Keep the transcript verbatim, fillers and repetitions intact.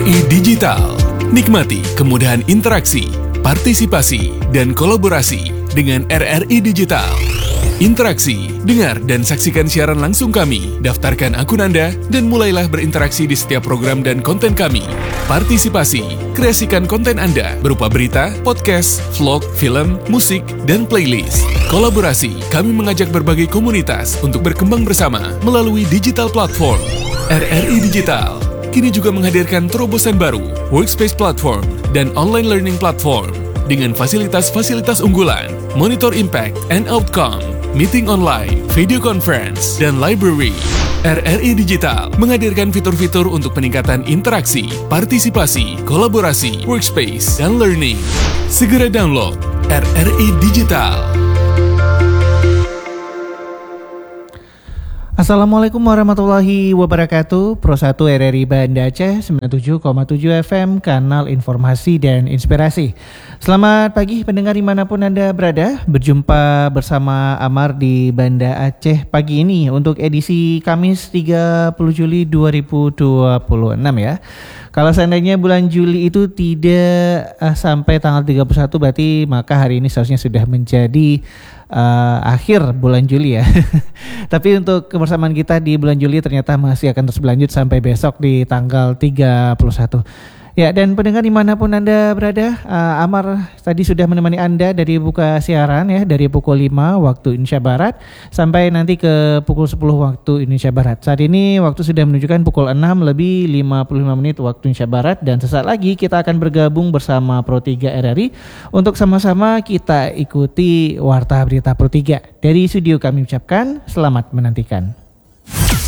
I Digital. Nikmati kemudahan interaksi, partisipasi, dan kolaborasi dengan R R I Digital. Interaksi, dengar dan saksikan siaran langsung kami, daftarkan akun Anda, dan mulailah berinteraksi di setiap program dan konten kami. Partisipasi, kreasikan konten Anda berupa berita, podcast, vlog, film, musik, dan playlist. Kolaborasi, kami mengajak berbagai komunitas untuk berkembang bersama melalui digital platform. R R I Digital kini juga menghadirkan terobosan baru, workspace platform, dan online learning platform dengan fasilitas-fasilitas unggulan, monitor impact and outcome, meeting online, video conference, dan library. R R I Digital menghadirkan fitur-fitur untuk peningkatan interaksi, partisipasi, kolaborasi, workspace, dan learning. Segera download R R I Digital. Assalamualaikum warahmatullahi wabarakatuh. Pro satu R R I Banda Aceh sembilan puluh tujuh koma tujuh F M, kanal informasi dan inspirasi. Selamat pagi pendengar dimanapun Anda berada. Berjumpa bersama Amar di Banda Aceh pagi ini untuk edisi Kamis tiga puluh Juli dua ribu dua puluh enam ya. Kalau seandainya bulan Juli itu tidak uh, sampai tanggal tiga puluh satu, berarti maka hari ini seharusnya sudah menjadi uh, akhir bulan Juli ya. Tapi untuk kebersamaan kita di bulan Juli ternyata masih akan terus berlanjut sampai besok di tanggal tiga puluh satu. Ya, dan pendengar dimanapun Anda berada, uh, Amar tadi sudah menemani Anda dari buka siaran ya, dari pukul lima waktu Indonesia Barat sampai nanti ke pukul sepuluh waktu Indonesia Barat. Saat ini waktu sudah menunjukkan pukul enam lebih lima puluh lima menit waktu Indonesia Barat, dan sesaat lagi kita akan bergabung bersama Pro tiga R R I untuk sama-sama kita ikuti Warta Berita Pro tiga. Dari studio kami ucapkan selamat menantikan.